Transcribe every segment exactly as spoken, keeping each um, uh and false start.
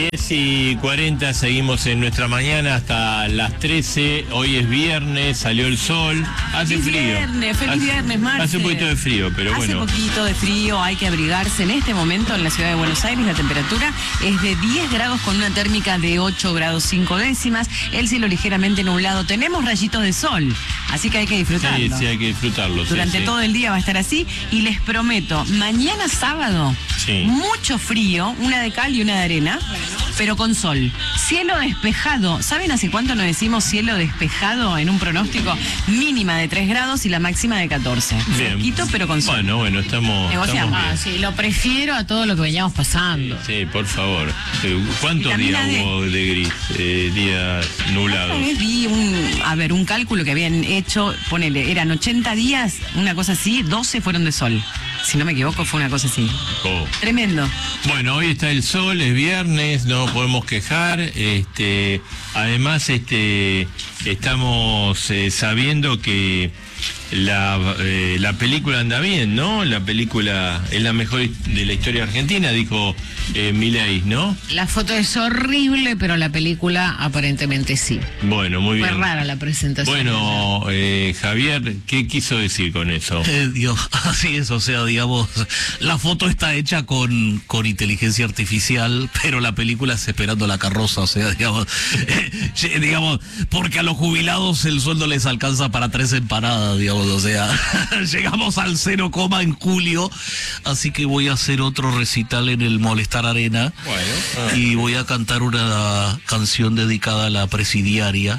diez y cuarenta, seguimos en nuestra mañana hasta las trece. Hoy es viernes, salió el sol, hace feliz frío. Viernes, feliz hace, viernes, Marce. Hace un poquito de frío, pero hace bueno. Hace poquito de frío, hay que abrigarse. En este momento en la ciudad de Buenos Aires la temperatura es de diez grados con una térmica de ocho grados cinco décimas. El cielo ligeramente nublado. Tenemos rayitos de sol, así que hay que disfrutarlo. Sí, sí, hay que disfrutarlo. Durante sí, todo sí. el día va a estar así y les prometo, mañana sábado, sí. mucho frío, una de cal y una de arena, pero con sol. Cielo despejado. ¿Saben hace cuánto nos decimos cielo despejado en un pronóstico? Mínima de tres grados y la máxima de catorce. Bien. Fresquito, pero con sol. Bueno, bueno, estamos, estamos ah, bien. sí, lo prefiero a todo lo que veníamos pasando. Sí, sí, por favor. ¿Cuántos días de... hubo de gris? Eh, días nublados. Una vez vi un, a ver, un cálculo que habían hecho, ponele, eran ochenta días, una cosa así, doce fueron de sol. Si no me equivoco, fue una cosa así. Oh. Tremendo. Bueno, hoy está el sol, es viernes, no podemos quejar. Este, además, este, estamos eh, sabiendo que la, eh, la película anda bien, ¿no? La película es la mejor de la historia argentina, dijo eh, Milei, ¿no? La foto es horrible, pero la película aparentemente sí. Bueno, muy Fue bien. Fue rara la presentación. Bueno, eh, Javier, ¿qué quiso decir con eso? Eh, Dios, así es, o sea, digamos, la foto está hecha con, con inteligencia artificial, pero la película es esperando la carroza, o sea, digamos, eh, digamos, porque a los jubilados el sueldo les alcanza para tres empanadas, digamos, o sea, llegamos al cero coma en julio, así que voy a hacer otro recital en el Molestar Arena. Bueno, ah. Y voy a cantar una canción dedicada a la presidiaria,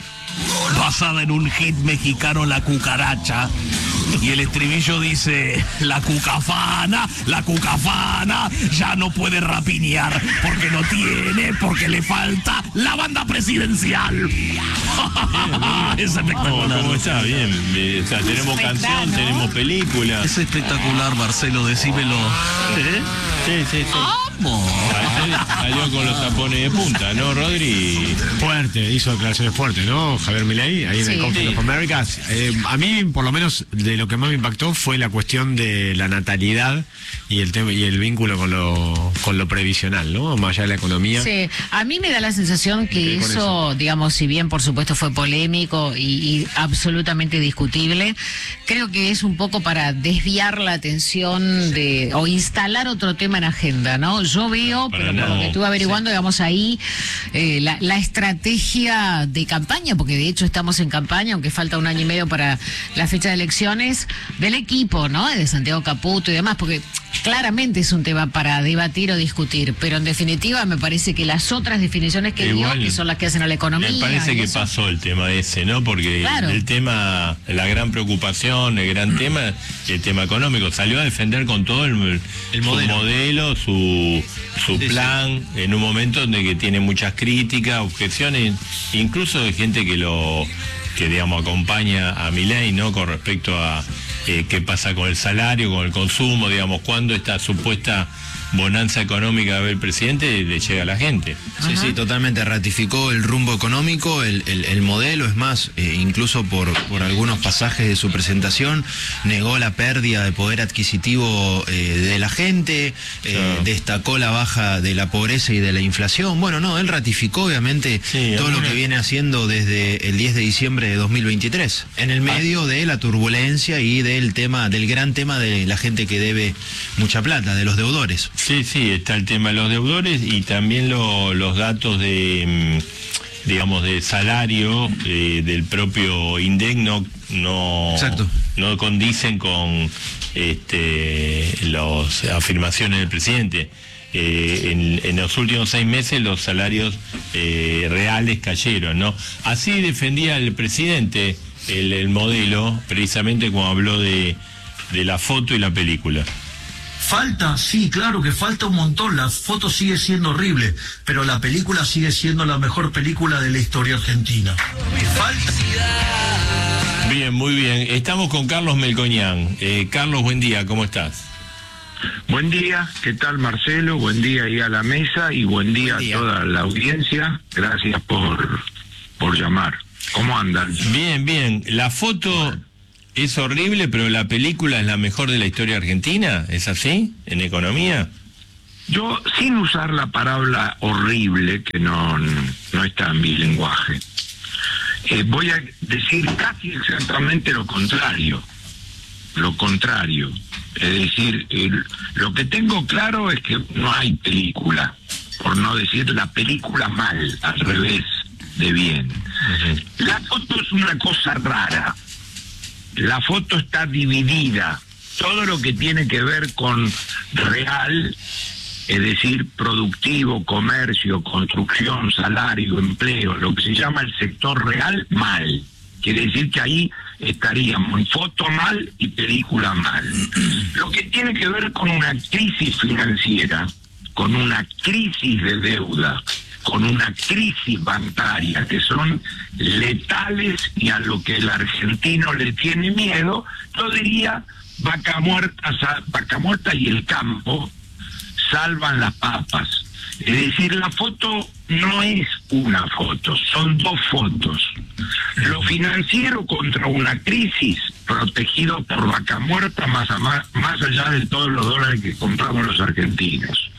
basada en un hit mexicano, La Cucaracha. Y el estribillo dice: la cucafana, la cucafana ya no puede rapiñar porque no tiene, porque le falta la banda presidencial. Es espectacular. ¿Cómo está? Bien. O sea, tenemos canción, tenemos película. Es espectacular, Marcelo, decímelo. ¿Eh? Sí, sí, sí. ¡Vamos! Salió con los tapones de punta, ¿no, Rodri? Fuerte, hizo declaraciones fuertes, ¿no? Javier Milei, ahí en Sí. el Conflict Sí. of Americas. Eh, a mí, por lo menos, de lo que más me impactó fue la cuestión de la natalidad y el tema y el vínculo con lo con lo previsional, ¿no? Más allá de la economía. Sí, a mí me da la sensación que con eso, eso. digamos, si bien por supuesto fue polémico y, y absolutamente discutible, creo que es un poco para desviar la atención de o instalar otro tema en agenda, ¿no? Yo veo, Para pero por no, lo que estuve averiguando, sí. digamos, ahí eh, la, la estrategia de campaña, porque de hecho estamos en campaña, aunque falta un año y medio para la fecha de elecciones, del equipo, ¿no? De Santiago Caputo y demás, porque claramente es un tema para debatir o discutir, pero en definitiva me parece que las otras definiciones que Igual, dio, que son las que hacen a la economía... Me parece y que eso, pasó el tema ese, ¿no? Porque Claro. el tema, la gran preocupación, el gran tema, el tema económico. Salió a defender con todo el, El su modelo. modelo, su, su Sí, plan, en un momento donde que tiene muchas críticas, objeciones, incluso de gente que lo que digamos acompaña a Milei, ¿no? Con respecto a eh, qué pasa con el salario, con el consumo, digamos, cuándo esta supuesta bonanza económica del presidente le llega a la gente. Sí, sí, totalmente. Ratificó el rumbo económico, el, el, el modelo, es más, eh, incluso por, por algunos pasajes de su presentación, negó la pérdida de poder adquisitivo eh, de la gente, eh, Claro. destacó la baja de la pobreza y de la inflación. Bueno, no, él ratificó obviamente Sí, todo alguna- lo que viene haciendo desde el diez de diciembre de dos mil veintitrés, en el medio de la turbulencia y del tema, del gran tema de la gente que debe mucha plata, de los deudores. Sí, sí, está el tema de los deudores y también lo- los datos de, mm, digamos, de salario eh, del propio INDEC no, no, Exacto. no condicen con este, las afirmaciones del presidente. Eh, en, en los últimos seis meses los salarios eh, reales cayeron, ¿no? Así defendía el presidente el, el modelo, precisamente cuando habló de, de la foto y la película. Falta, sí, claro que falta un montón. La foto sigue siendo horrible, pero la película sigue siendo la mejor película de la historia argentina. Falta. Bien, muy bien. Estamos con Carlos Melcoñán. Eh, Carlos, buen día, ¿cómo estás? Buen día, ¿qué tal Marcelo? Buen día ahí a la mesa y buen día, Buen día. a toda la audiencia. Gracias por, por llamar. ¿Cómo andan? Bien, bien. La foto es horrible, pero la película es la mejor de la historia argentina. ¿Es así? ¿En economía? yo, sin usar la palabra horrible, que no, no está en mi lenguaje, eh, voy a decir casi exactamente lo contrario. Lo contrario. Es decir, el, lo que tengo claro es que no hay película, por no decir la película mal, al revés de bien. Uh-huh. La foto es una cosa rara. La foto está dividida. Todo lo que tiene que ver con real, es decir, productivo, comercio, construcción, salario, empleo, lo que se llama el sector real, mal. Quiere decir que ahí estaríamos en foto mal y película mal. Lo que tiene que ver con una crisis financiera, con una crisis de deuda, con una crisis bancaria, que son letales y a lo que el argentino le tiene miedo, yo diría vaca muerta, vaca muerta y el campo salvan las papas. Es decir, la foto no es una foto, son dos fotos. Lo financiero contra una crisis, protegido por vaca muerta, más, a más, más allá de todos los dólares que compramos los argentinos.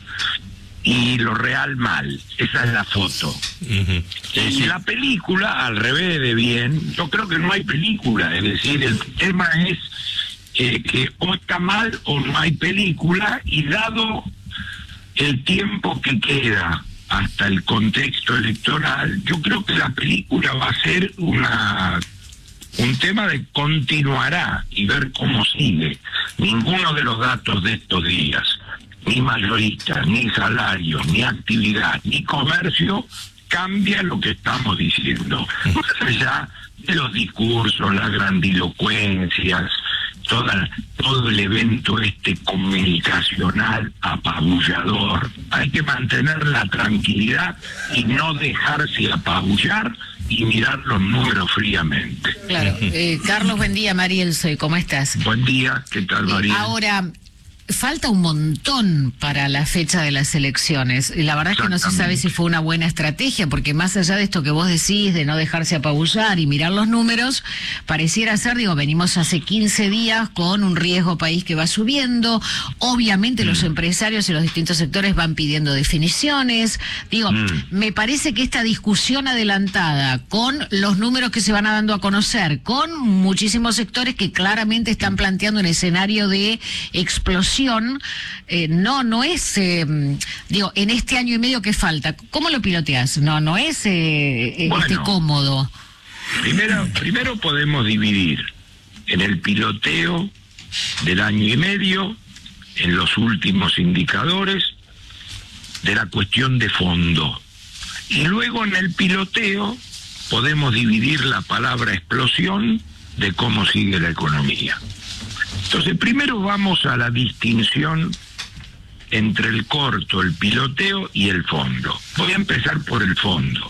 Y lo real mal, esa es la foto. Uh-huh. Sí, y sí. La película, al revés de bien, yo creo que no hay película, es decir, el tema es eh, que o está mal o no hay película, y dado el tiempo que queda hasta el contexto electoral, yo creo que la película va a ser una un tema de continuará y ver cómo sigue. Ninguno de los datos de estos días, ni mayoristas, ni salarios, ni actividad, ni comercio, cambia lo que estamos diciendo. Más allá de los discursos, las grandilocuencias, toda, todo el evento este comunicacional apabullador. Hay que mantener la tranquilidad y no dejarse apabullar y mirar los números fríamente. Claro. Eh, Carlos, buen día. Mariel soy. ¿Cómo estás? Buen día. ¿Qué tal, María? Eh, ahora... falta un montón para la fecha de las elecciones. Y la verdad es que no se sabe si fue una buena estrategia, porque más allá de esto que vos decís, de no dejarse apabullar y mirar los números, pareciera ser, digo, venimos hace quince días con un riesgo país que va subiendo. Obviamente mm. los empresarios y los distintos sectores van pidiendo definiciones. Digo, mm. me parece que esta discusión adelantada, con los números que se van dando a conocer, con muchísimos sectores que claramente están planteando un escenario de explosión, Eh, no, no es, eh, digo, en este año y medio que falta, ¿cómo lo piloteas? No, no es eh, bueno, este cómodo. Primero, primero podemos dividir en el piloteo del año y medio, en los últimos indicadores, de la cuestión de fondo. Y luego en el piloteo podemos dividir la palabra explosión de cómo sigue la economía. Entonces, primero vamos a la distinción entre el corto, el piloteo y el fondo. Voy a empezar por el fondo.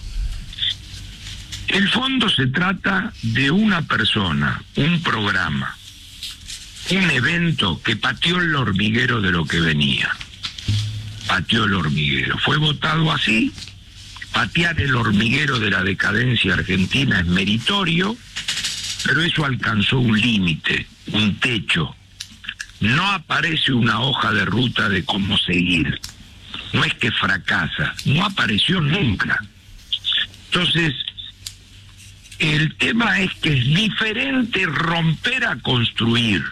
El fondo se trata de una persona, un programa, un evento que pateó el hormiguero de lo que venía. Pateó el hormiguero. Fue votado así. Patear el hormiguero de la decadencia argentina es meritorio, pero eso alcanzó un límite, un techo. No aparece una hoja de ruta de cómo seguir. No es que fracasa, no apareció nunca. Entonces, el tema es que es diferente romper a construir.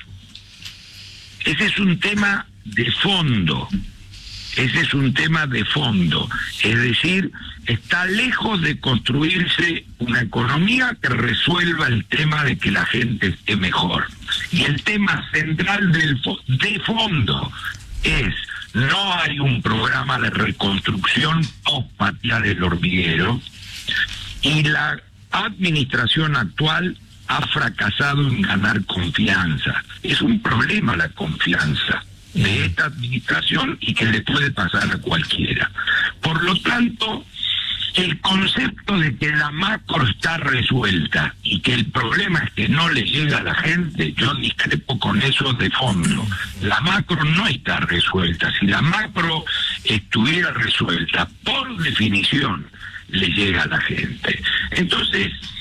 Ese es un tema de fondo. Ese es un tema de fondo. Es decir, está lejos de construirse una economía que resuelva el tema de que la gente esté mejor. Y el tema central del fo- de fondo es, no hay un programa de reconstrucción post patear el hormiguero, y la administración actual ha fracasado en ganar confianza. Es un problema la confianza de esta administración y que le puede pasar a cualquiera. Por lo tanto, el concepto de que la macro está resuelta y que el problema es que no le llega a la gente, yo discrepo con eso de fondo. La macro no está resuelta. Si la macro estuviera resuelta, por definición le llega a la gente. Entonces,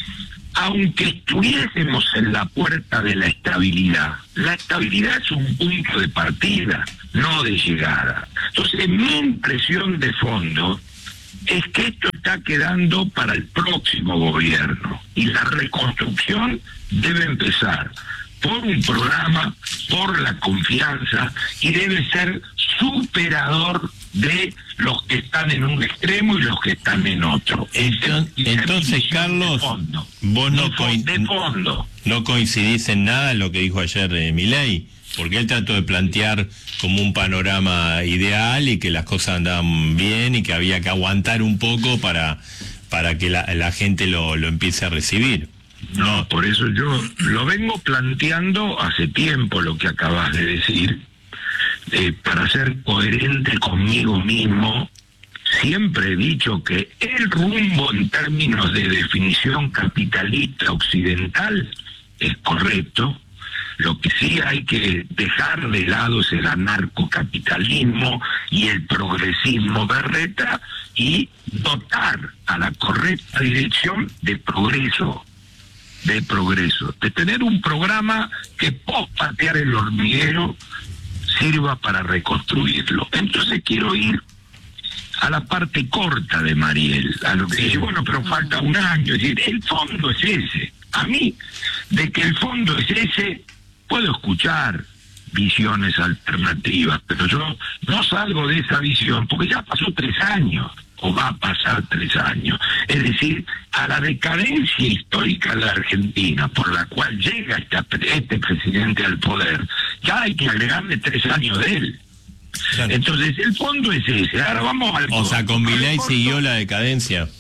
aunque estuviésemos en la puerta de la estabilidad, la estabilidad es un punto de partida, no de llegada. Entonces, mi impresión de fondo es que esto está quedando para el próximo gobierno y la reconstrucción debe empezar por un programa, por la confianza, y debe ser superador de los que están en un extremo y los que están en otro. Entonces, entonces Carlos, fondo, vos no, de, coin de fondo. no coincidís en nada en lo que dijo ayer eh, Milei, porque él trató de plantear como un panorama ideal y que las cosas andaban bien y que había que aguantar un poco para, para que la, la gente lo, lo empiece a recibir. No, por eso yo lo vengo planteando hace tiempo, lo que acabas de decir, eh, para ser coherente conmigo mismo. Siempre he dicho que el rumbo en términos de definición capitalista occidental es correcto. Lo que sí hay que dejar de lado es el anarcocapitalismo y el progresismo berreta y dotar a la correcta dirección de progreso. de progreso, de tener un programa que post patear el hormiguero sirva para reconstruirlo. Entonces quiero ir a la parte corta de Mariel, a lo que dice, bueno, pero falta un año, es decir, el fondo es ese. A mí, de que el fondo es ese, puedo escuchar visiones alternativas, pero yo no salgo de esa visión, porque ya pasó tres años. O va a pasar tres años. Es decir, a la decadencia histórica de la Argentina, por la cual llega este, este presidente al poder, ya hay que agregarle tres años de él. Claro. Entonces, el fondo es ese. Ahora vamos al... O sea, con Milei siguió la decadencia.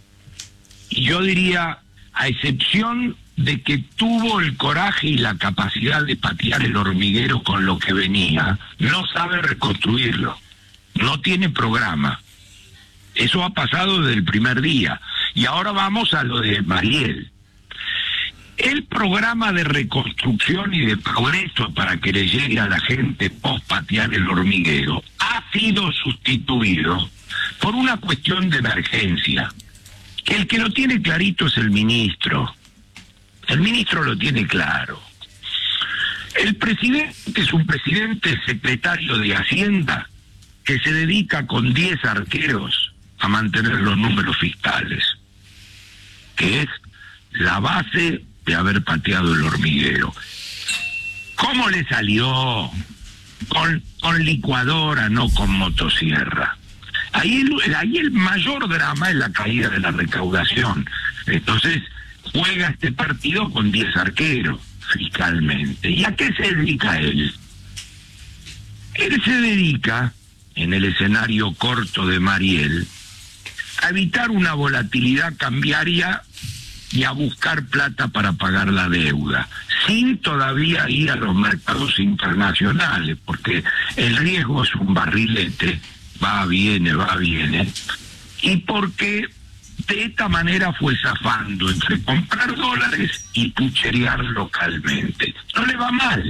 Y yo diría, a excepción de que tuvo el coraje y la capacidad de patear el hormiguero con lo que venía, no sabe reconstruirlo. No tiene programa. Eso ha pasado desde el primer día. Y ahora vamos a lo de Mariel. El programa de reconstrucción y de progreso para que le llegue a la gente post patear el hormiguero ha sido sustituido por una cuestión de emergencia. Que el que lo tiene clarito es el ministro. El ministro lo tiene claro. El presidente es un presidente secretario de Hacienda que se dedica con diez arqueros a mantener los números fiscales, que es la base de haber pateado el hormiguero. ¿Cómo le salió? Con, con licuadora, no con motosierra. Ahí el, ahí el mayor drama es la caída de la recaudación. Entonces, juega este partido con diez arqueros, fiscalmente. ¿Y a qué se dedica él? Él se dedica, en el escenario corto de Mariel, a evitar una volatilidad cambiaria y a buscar plata para pagar la deuda, sin todavía ir a los mercados internacionales, porque el riesgo es un barrilete, va, viene, va, viene, y porque de esta manera fue zafando entre comprar dólares y pucherear localmente. No le va mal.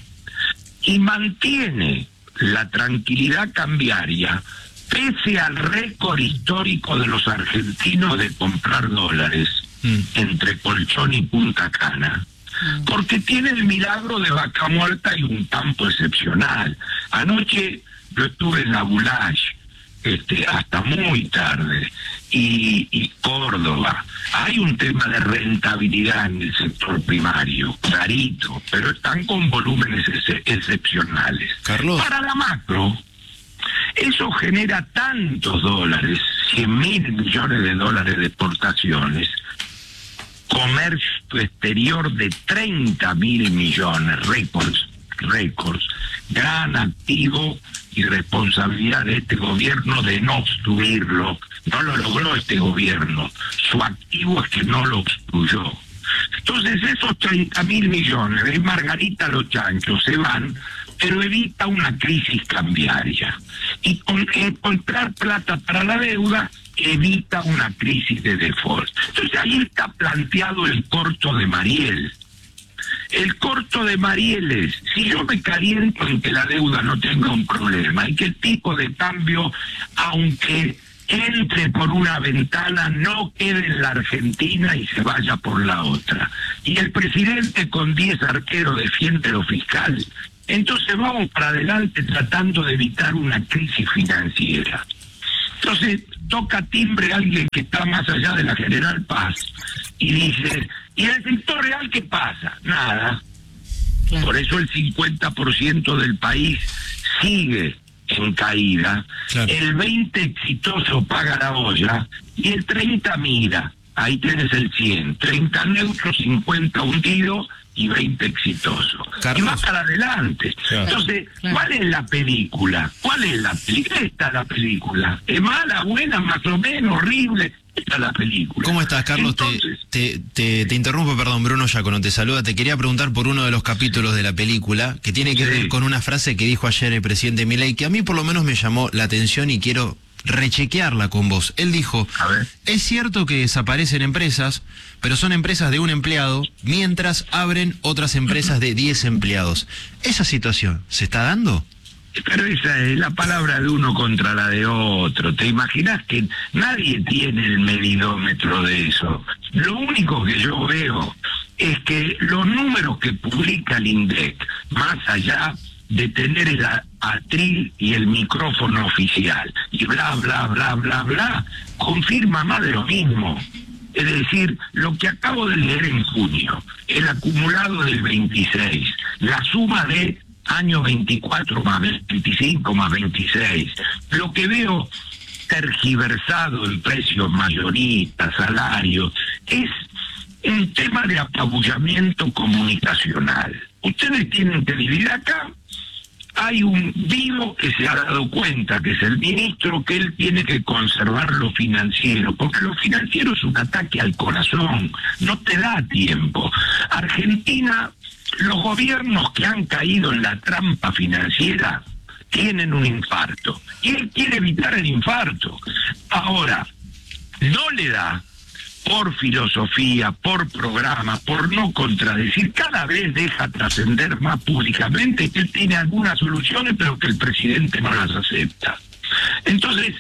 Y mantiene la tranquilidad cambiaria pese al récord histórico de los argentinos de comprar dólares mm. entre Colchón y Punta Cana, mm. porque tiene el milagro de Vaca Muerta y un campo excepcional. Anoche yo estuve en la Boulage, este, hasta muy tarde, y, y Córdoba. Hay un tema de rentabilidad en el sector primario, clarito, pero están con volúmenes ex excepcionales. Carlos. Para la macro, eso genera tantos dólares, cien mil millones de dólares de exportaciones, comercio exterior de treinta mil millones, récords, récords, gran activo y responsabilidad de este gobierno de no obstruirlo. No lo logró este gobierno, su activo es que no lo obstruyó. Entonces esos treinta mil millones de Margarita los chanchos se van, pero evita una crisis cambiaria. Y con encontrar plata para la deuda evita una crisis de default. Entonces ahí está planteado el corto de Mariel. El corto de Mariel es, si yo me caliento en que la deuda no tenga un problema y que el tipo de cambio, aunque entre por una ventana, no quede en la Argentina y se vaya por la otra. Y el presidente con diez arqueros defiende lo fiscal. Entonces vamos para adelante tratando de evitar una crisis financiera. Entonces toca timbre alguien que está más allá de la General Paz y dice, ¿y el sector real qué pasa? Nada. Claro. Por eso el cincuenta por ciento del país sigue en caída, claro. El veinte exitoso paga la olla y el treinta mira, ahí tenés el cien, treinta neutro, cincuenta hundido y veinte exitoso. Carlos. Y va para adelante. Claro. Entonces, claro. ¿Cuál es la película? ¿Cuál es la película? Esta es la película. ¿Es mala, buena, más o menos, horrible? Esta es la película. ¿Cómo estás, Carlos? Entonces, te, te, te, te interrumpo, perdón, Bruno Giacono te saluda. Te quería preguntar por uno de los capítulos de la película que tiene que sí. ver con una frase que dijo ayer el presidente Milei, que a mí por lo menos me llamó la atención y quiero rechequearla con vos. Él dijo, a ver. Es cierto que desaparecen empresas, pero son empresas de un empleado, mientras abren otras empresas de diez empleados. ¿Esa situación se está dando? Pero esa es la palabra de uno contra la de otro. ¿Te imaginas que nadie tiene el medidómetro de eso? Lo único que yo veo es que los números que publica el INDEC, más allá de tener el atril y el micrófono oficial, y bla, bla, bla, bla, bla, confirma más de lo mismo. Es decir, lo que acabo de leer en junio, el acumulado del veintiséis, la suma de año veinticuatro más veinticinco más veintiséis, lo que veo tergiversado en precios mayoristas, salarios, es un tema de apabullamiento comunicacional. Ustedes tienen que dividir acá. Hay un vivo que se ha dado cuenta, que es el ministro, que él tiene que conservar lo financiero, porque lo financiero es un ataque al corazón, no te da tiempo. Argentina, los gobiernos que han caído en la trampa financiera tienen un infarto, y él quiere evitar el infarto. Ahora, no le da, por filosofía, por programa, por no contradecir, cada vez deja trascender más públicamente que él tiene algunas soluciones, pero que el presidente no las acepta. Entonces,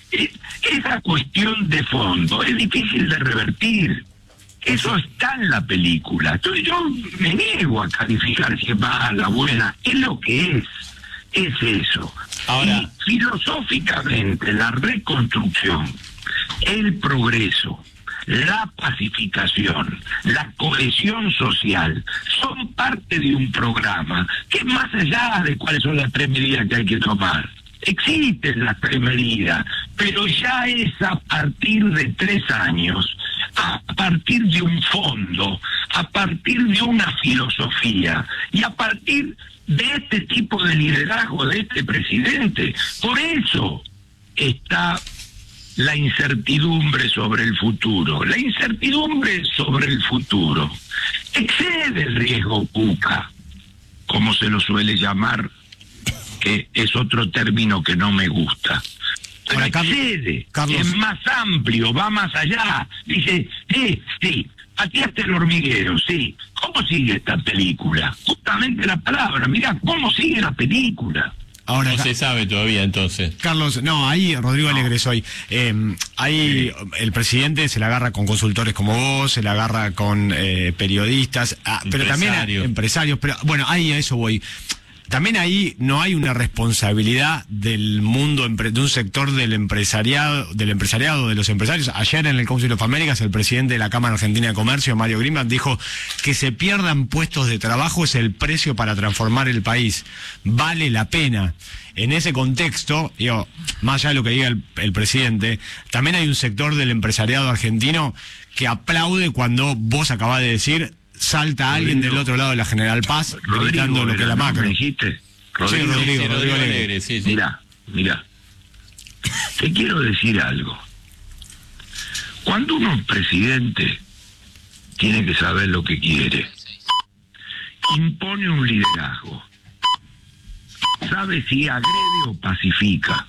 esa cuestión de fondo es difícil de revertir. Eso está en la película. Entonces yo me niego a calificar si es mala, buena. Es lo que es. Es eso. Ahora, y filosóficamente, la reconstrucción, el progreso, la pacificación, la cohesión social, son parte de un programa que es más allá de cuáles son las tres medidas que hay que tomar. Existen las tres medidas, pero ya es a partir de tres años, a partir de un fondo, a partir de una filosofía y a partir de este tipo de liderazgo de este presidente. Por eso está la incertidumbre sobre el futuro. La incertidumbre sobre el futuro excede el riesgo Cuca, como se lo suele llamar, que es otro término que no me gusta. Pero Ahora, excede, Carlos, es más amplio, va más allá. Dice, sí, sí, aquí está el hormiguero, sí. ¿Cómo sigue esta película? Justamente la palabra, mirá, ¿cómo sigue la película? Ahora, no se sabe todavía, entonces. Carlos, no, ahí Rodrigo no. Alegre soy. Eh, ahí sí. El presidente se la agarra con consultores como vos, se la agarra con eh, periodistas, ah, pero también a, empresarios. Pero bueno, ahí a eso voy. También ahí no hay una responsabilidad del mundo, de un sector del empresariado, del empresariado, de los empresarios. Ayer en el Council of Americas, el presidente de la Cámara Argentina de Comercio, Mario Greenblatt, dijo que se pierdan puestos de trabajo es el precio para transformar el país. Vale la pena. En ese contexto, digo, más allá de lo que diga el, el presidente, también hay un sector del empresariado argentino que aplaude cuando vos acabás de decir... salta Rodrigo. Alguien del otro lado de la General Paz Rodrigo, gritando lo que la macro. ¿Me dijiste? Rodrigo, sí, Rodrigo, sí, Rodrigo, Rodrigo Alegre. Alegre, sí, sí. Mira, mira. Te quiero decir algo. Cuando uno es presidente, tiene que saber lo que quiere. Impone un liderazgo. Sabe si agrede o pacifica.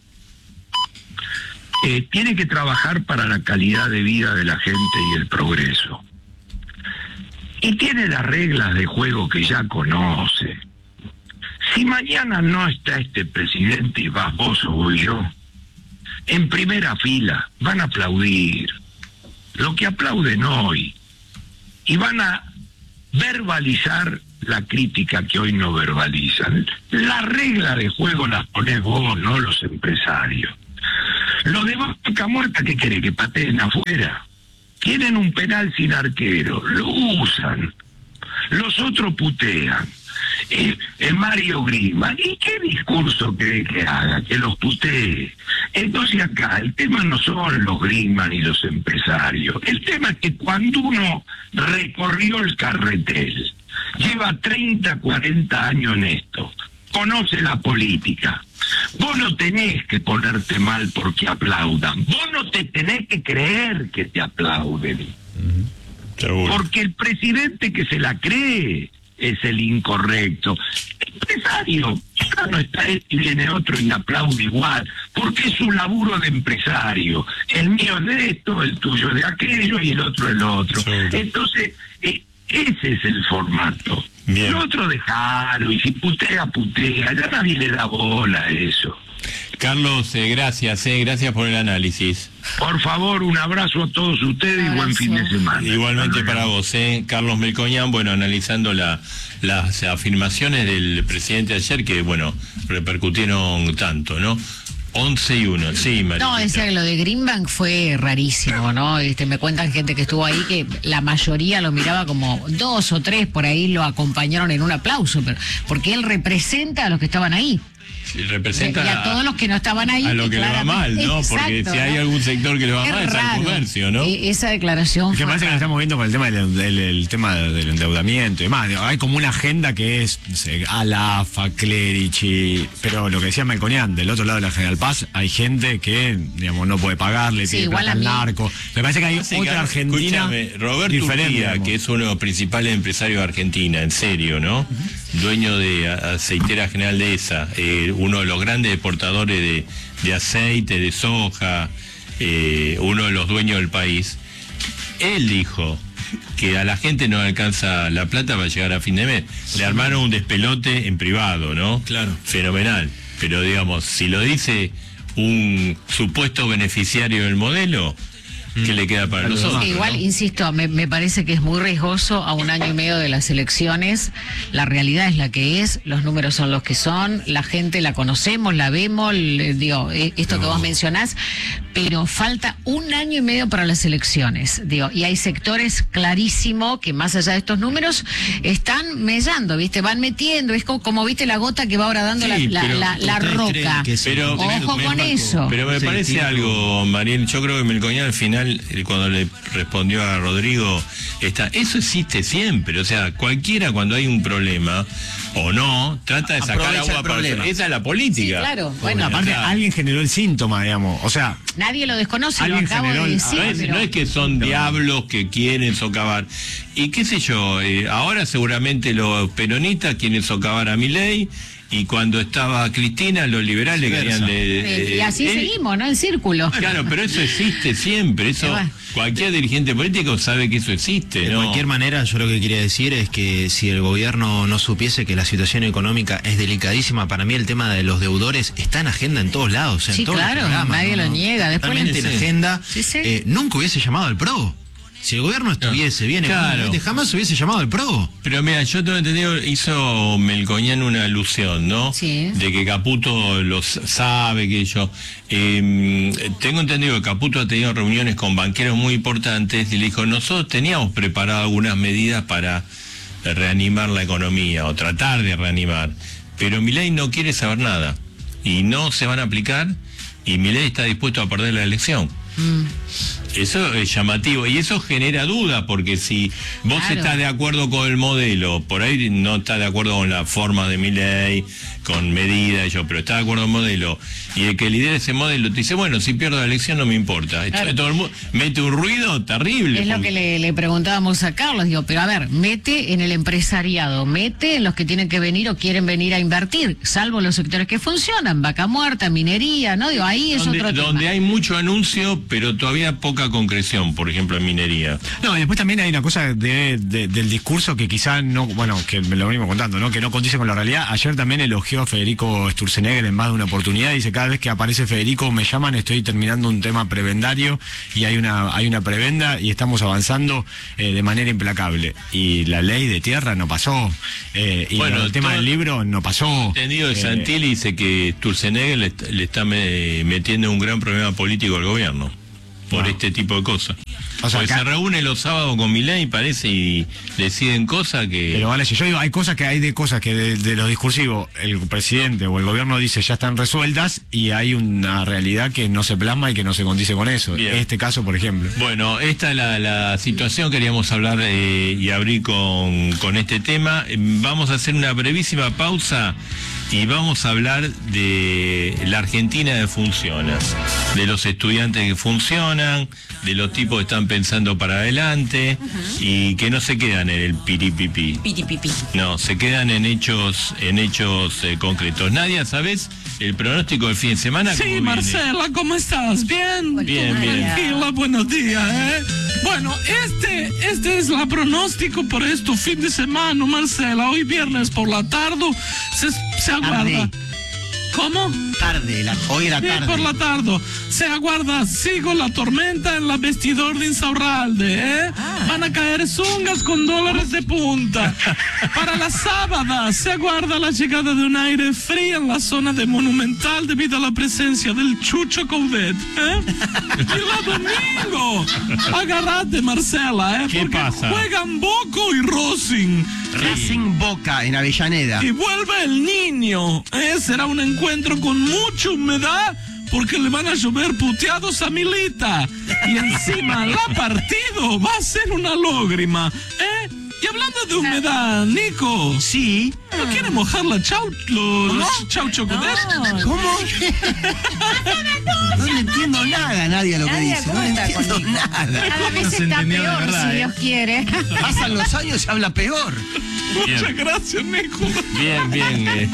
Eh, tiene que trabajar para la calidad de vida de la gente y el progreso. Y tiene las reglas de juego que ya conoce. Si mañana no está este presidente y vas vos o voy yo, en primera fila, van a aplaudir lo que aplauden hoy y van a verbalizar la crítica que hoy no verbalizan. La regla de juego las ponés vos, no los empresarios. Lo de Vaca Muerta, ¿qué quiere? Que pateen afuera. Quieren un penal sin arquero, lo usan. Los otros putean. Eh, eh, Mario Griezmann, ¿y qué discurso cree que haga? Que los putee. Entonces acá el tema no son los Griezmann y los empresarios. El tema es que cuando uno recorrió el carretel, lleva treinta, cuarenta años en esto, conoce la política, vos no tenés que ponerte mal porque aplaudan, vos no te tenés que creer que te aplauden. Uh-huh. Porque el presidente que se la cree es el incorrecto. El empresario, acá no está él y viene otro y le aplaude igual, porque es un laburo de empresario. El mío es de esto, el tuyo es de aquello y el otro es lo otro. Sí. Entonces, eh, ese es el formato. Bien. El otro dejalo, y si putea, putea, ya nadie le da bola a eso. Carlos, eh, gracias, eh, gracias por el análisis. Por favor, un abrazo a todos ustedes y buen fin de semana. Igualmente para vos, eh. Carlos Melconian, bueno, analizando la, las afirmaciones del presidente ayer que, bueno, repercutieron tanto, ¿no? once y uno, sí, María. No, decía que lo de Greenbank fue rarísimo, ¿no? Este, me cuentan gente que estuvo ahí que la mayoría lo miraba como dos o tres por ahí lo acompañaron en un aplauso, pero porque él representa a los que estaban ahí. Representa y a todos los que no estaban ahí. A lo que le va mal, ¿no? Exacto, porque si ¿no? hay algún sector que le va es mal es raro. al comercio, ¿no? E esa declaración. Que parece que nos estamos viendo con el tema del, del, del tema del endeudamiento y demás. Hay como una agenda que es, no sé, Alafa, Clerici, pero lo que decía Melconian, del otro lado de la General Paz, hay gente que, digamos, no puede pagarle, sí, tiene plata al narco. Me parece que hay sí, otra Argentina. Roberto Urquía, que es uno de los principales empresarios de Argentina, en serio, ¿no? Uh-huh. Dueño de Aceitera General de esa, eh, uno de los grandes exportadores de, de aceite, de soja, eh, uno de los dueños del país. Él dijo que a la gente no alcanza la plata para llegar a fin de mes. Le armaron un despelote en privado, ¿no? Claro. Fenomenal. Pero digamos, si lo dice un supuesto beneficiario del modelo, ¿qué le queda para nosotros? Sí, igual, ¿no? Insisto, me, me parece que es muy riesgoso a un año y medio de las elecciones. La realidad es la que es, los números son los que son, la gente la conocemos, la vemos, le, digo, esto no. que vos mencionás, pero falta un año y medio para las elecciones, digo, y hay sectores clarísimos que más allá de estos números están mellando, ¿viste? Van metiendo, es como, como viste la gota que va ahora dando sí, la, la, la, la roca. Que pero, Ojo me, con me, eso. Pero me sí, parece sí, algo, Mariel, yo creo que Melconian al final, cuando le respondió a Rodrigo, está, eso existe siempre, o sea, cualquiera cuando hay un problema o no, trata de sacar Aprovecha agua para eso. Esa es la política. Sí, claro. Bueno, aparte o sea, alguien generó el síntoma, digamos, o sea, nadie lo desconoce, lo acabo de decir. No es, pero... no es que son no. diablos que quieren socavar. Y qué sé yo, eh, ahora seguramente los peronistas quieren socavar a Milei. Y cuando estaba Cristina, los liberales querían... De, de, y así eh, seguimos, ¿no? En círculo. Claro, pero eso existe siempre. Eso cualquier dirigente político sabe que eso existe, De ¿no? cualquier manera, yo lo que quería decir es que si el gobierno no supiese que la situación económica es delicadísima, para mí el tema de los deudores está en agenda en todos lados. O sea, sí, en todos claro, los programas, nadie ¿no? lo niega. Después Totalmente sí. en agenda. Sí, sí. Eh, nunca hubiese llamado al P R O. Si el gobierno estuviese bien, claro. jamás hubiese llamado al P R O. Pero mira, yo tengo entendido, hizo Melconian una alusión, ¿no? Sí. De que Caputo lo sabe, que yo... Eh, tengo entendido que Caputo ha tenido reuniones con banqueros muy importantes y le dijo, nosotros teníamos preparado algunas medidas para reanimar la economía o tratar de reanimar, pero Milei no quiere saber nada y no se van a aplicar y Milei está dispuesto a perder la elección. Mm. Eso es llamativo y eso genera duda porque si vos claro. estás de acuerdo con el modelo, por ahí no estás de acuerdo con la forma de Milei, con medidas, yo, pero estás de acuerdo con el modelo y el que lidera ese modelo te dice, bueno, si pierdo la elección no me importa. Claro. Todo el mundo mete un ruido terrible. Es porque... lo que le, le preguntábamos a Carlos, digo, pero a ver, mete en el empresariado, mete en los que tienen que venir o quieren venir a invertir, salvo los sectores que funcionan, Vaca Muerta, minería, ¿no? Digo, ahí es donde, otro tema. Donde hay mucho anuncio, pero todavía poca concreción, por ejemplo, en minería. No, y después también hay una cosa de, de, del discurso que quizá no, bueno, que me lo venimos contando, ¿no? Que no condice con la realidad. Ayer también elogió a Federico Sturzenegger en más de una oportunidad y dice, cada cada vez que aparece Federico me llaman, estoy terminando un tema prebendario y hay una hay una prebenda y estamos avanzando eh, de manera implacable. Y la ley de tierra no pasó, eh, y bueno, el tema del libro no pasó. Entendido de eh, Santilli dice que Sturzenegger le, le está me, metiendo un gran problema político al gobierno por no. este tipo de cosas. O sea, Porque acá... se reúnen los sábados con Milei, parece, y deciden cosas que... Pero vale, yo digo, hay cosas que hay de cosas que de, de los discursivos el presidente o el gobierno dice ya están resueltas y hay una realidad que no se plasma y que no se condice con eso. Bien. Este caso, por ejemplo. Bueno, esta es la, la situación, queríamos hablar eh, y abrir con, con este tema. Vamos a hacer una brevísima pausa y vamos a hablar de la Argentina que funciona, de los estudiantes que funcionan, de los tipos que están pensando para adelante, uh-huh. y que no se quedan en el piripipí. Piripipí. No, se quedan en hechos, en hechos eh, concretos. Nadia, ¿sabes el pronóstico del fin de semana? Sí, Marcela, ¿cómo estás? ¿Bien? Bien, bien. Tranquila, buenos días, ¿eh? Bueno, este, este es el pronóstico por este fin de semana, Marcela. Hoy viernes por la tarde se, se aguarda. Tarde. ¿Cómo? Tarde, la, hoy era tarde. Sí, por la tarde. Se aguarda, sigo la tormenta en la vestidor de Insaurralde, ¿eh? Ah. Van a caer zungas con dólares de punta. Para la sábada se aguarda la llegada de un aire frío en la zona de Monumental debido a la presencia del Chucho Coudet, ¿eh? Y la domingo, agárrate, Marcela, ¿eh? ¿Qué Porque pasa? juegan Boca y Racing. Racing Boca en Avellaneda. Y vuelve el niño, ¿eh? Será un encuentro con mucha humedad porque le van a llover puteados a Milita. Y encima la partido va a ser una lágrima, ¿eh? Y hablando de humedad, Nico. Sí. ¿No quiere mojar la chau, los, los chau chocodet? No. ¿Cómo? No le entiendo nada a nadie a lo que Nadia, dice. ¿cómo No le está entiendo contigo? nada. Cada vez está peor, verdad, si ¿eh? Dios quiere. Pasan los años y se habla peor. Muchas Bien. gracias, Nico. Bien, bien. Eh.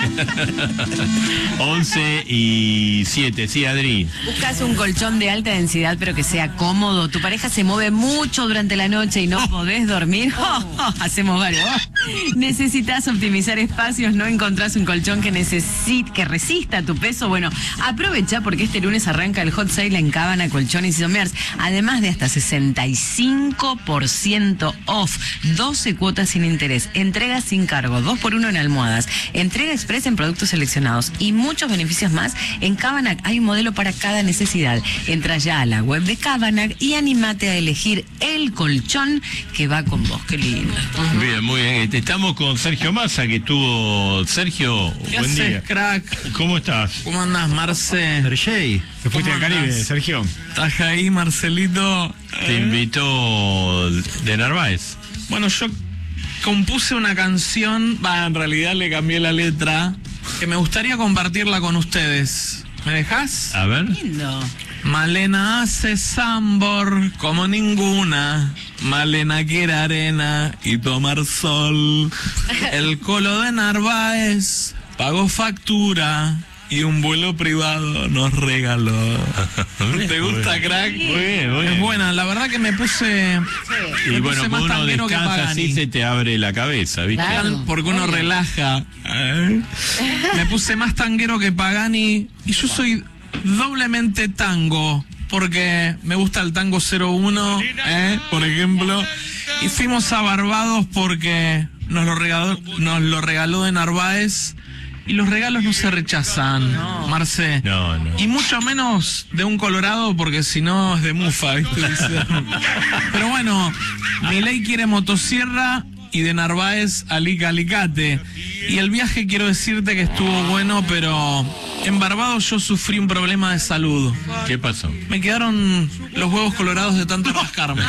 once y siete, sí, Adri. Buscas un colchón de alta densidad, pero que sea cómodo. Tu pareja se mueve mucho durante la noche y no podés dormir. Oh, oh, hacemos varios. Oh. Necesitas optimizar espacios, no encontrás un colchón que necesite, que resista tu peso. Bueno, aprovecha porque este lunes arranca el hot sale en Cábana Colchones y Somers. Además de hasta sesenta y cinco por ciento off, doce cuotas sin interés, entrega sin cargo, dos por uno en almohadas, entrega express en productos seleccionados y muchos beneficios más. En Cábanac hay un modelo para cada necesidad. Entra ya a la web de Cábanac y animate a elegir el colchón que va con vos. Qué lindo. Bien, muy bien. Estamos con Sergio Massa, que estuvo... Sergio, ¿Qué buen haces, día. crack? ¿Cómo estás? ¿Cómo andás, Marce? Sergey. ¿Te fuiste al Caribe, andás? Sergio? ¿Estás ahí, Marcelito? Te ¿Eh? invitó de Narváez. Bueno, yo compuse una canción, va, en realidad le cambié la letra, que me gustaría compartirla con ustedes. ¿Me dejás? A ver. Lindo. Malena hace sambor como ninguna. Malena quiere arena y tomar sol. El colo de Narváez pagó factura y un vuelo privado nos regaló. ¿Te gusta, crack? Muy bien, muy bien. Es buena, la verdad que me puse... Y me bueno, puse más cuando uno tanguero que descansa Pagani. así se te abre la cabeza, ¿viste? Claro. Porque uno Obvio. relaja. ¿eh? Me puse más tanguero que Pagani y yo soy doblemente tango porque me gusta el tango cero uno, ¿eh? Por ejemplo. Y fuimos a Barbados porque nos lo regaló, nos lo regaló de Narváez y los regalos no se rechazan, Marce. No, no. Y mucho menos de un colorado porque si no es de mufa, ¿viste? Pero bueno, Milei quiere motosierra y de Narváez Alica Alicate. Y el viaje quiero decirte que estuvo bueno, pero en Barbados yo sufrí un problema de salud. ¿Qué pasó? Me quedaron los huevos colorados de tanto rascarme.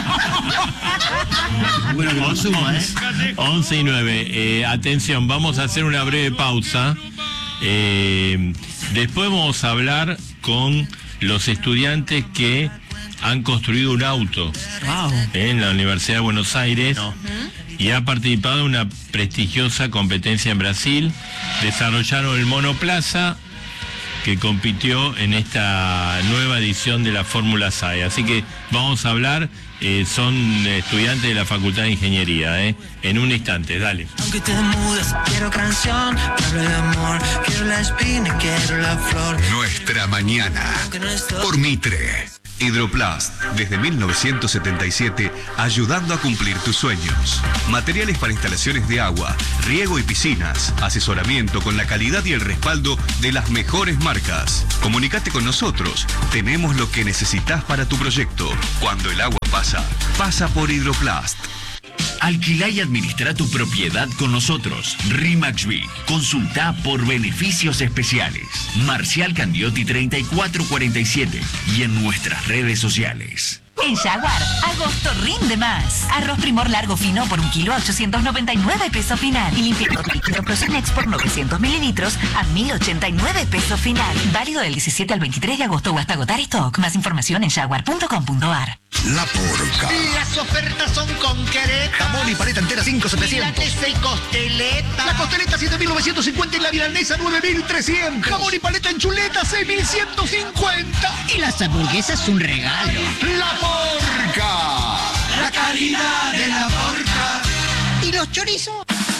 Bueno, que consuma, ¿eh? once y nueve. Eh, atención, vamos a hacer una breve pausa. Eh, después vamos a hablar con los estudiantes que han construido un auto Wow. en la Universidad de Buenos Aires. No. Y ha participado en una prestigiosa competencia en Brasil. Desarrollaron el monoplaza que compitió en esta nueva edición de la Fórmula S A E. Así que vamos a hablar, eh, son estudiantes de la Facultad de Ingeniería, eh, en un instante, dale. Aunque te mudes, quiero canción, hablo de amor, quiero la espina, quiero la flor. Nuestra mañana, por Mitre. Hidroplast, desde mil novecientos setenta y siete, ayudando a cumplir tus sueños. Materiales para instalaciones de agua, riego y piscinas. Asesoramiento con la calidad y el respaldo de las mejores marcas. Comunicate con nosotros. Tenemos lo que necesitas para tu proyecto. Cuando el agua pasa, pasa por Hidroplast. Alquilá y administra tu propiedad con nosotros. RIMAXBI. Consulta por beneficios especiales. Marcial Candiotti treinta y cuatro cuarenta y siete y en nuestras redes sociales. En Jaguar, agosto rinde más. Arroz Primor largo fino por un kilo a ochocientos noventa y nueve pesos final. Y limpiador líquido Prosenex por novecientos mililitros a mil ochenta y nueve pesos final. Válido del diecisiete al veintitrés de agosto o hasta agotar stock. Más información en jaguar punto com punto ar. La Porca. Las ofertas son con querer. Jamón y paleta entera cinco mil setecientos. Milanesa y costeleta. La costeleta siete mil novecientos cincuenta y la milanesa nueve mil trescientos. Jamón y paleta en chuleta seis mil ciento cincuenta. Y las hamburguesas un regalo. La Porca. La calidad de la Porca. ¿Y los chorizos?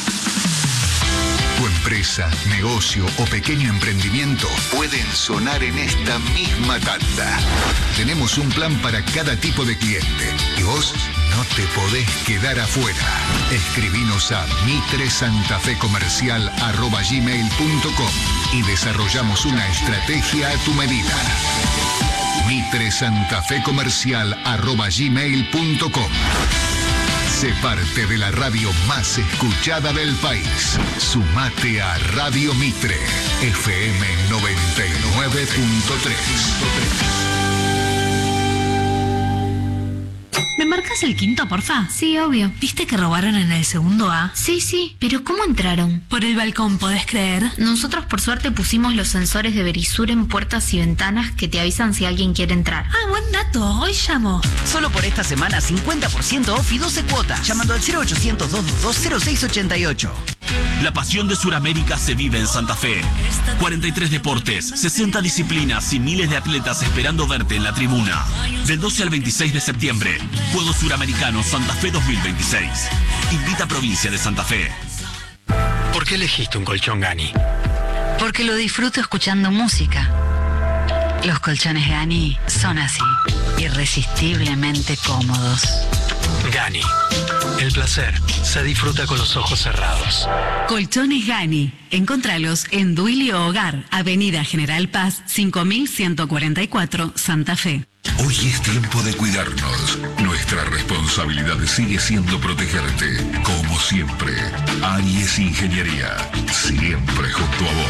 Tu empresa, negocio o pequeño emprendimiento pueden sonar en esta misma tanda. Tenemos un plan para cada tipo de cliente y vos no te podés quedar afuera. Escribinos a mitresantafecomercial arroba gmail punto com y desarrollamos una estrategia a tu medida. mitresantafecomercial arroba gmail punto com. Sé parte de la radio más escuchada del país. Sumate a Radio Mitre, F M noventa y nueve punto tres. ¿Me marcas el quinto, porfa? Sí, obvio. ¿Viste que robaron en el segundo A? Sí, sí. ¿Pero cómo entraron? Por el balcón, ¿podés creer? Nosotros, por suerte, pusimos los sensores de Verisur en puertas y ventanas que te avisan si alguien quiere entrar. Ah, buen dato. Hoy llamo. Solo por esta semana, cincuenta por ciento off y doce cuotas. Llamando al cero ochocientos, doscientos veintidós, cero seis ochenta y ocho. La pasión de Suramérica se vive en Santa Fe. cuarenta y tres deportes, sesenta disciplinas y miles de atletas esperando verte en la tribuna. Del doce al veintiséis de septiembre, Juegos Suramericanos Santa Fe dos mil veintiséis. Invita a Provincia de Santa Fe. ¿Por qué elegiste un colchón Gani? Porque lo disfruto escuchando música. Los colchones Gani son así, irresistiblemente cómodos. Gani. El placer se disfruta con los ojos cerrados. Colchones Gani. Encontralos en Duilio Hogar, Avenida General Paz, cinco mil ciento cuarenta y cuatro, Santa Fe. Hoy es tiempo de cuidarnos. Nuestra responsabilidad sigue siendo protegerte. Como siempre, Aries Ingeniería, siempre junto a vos.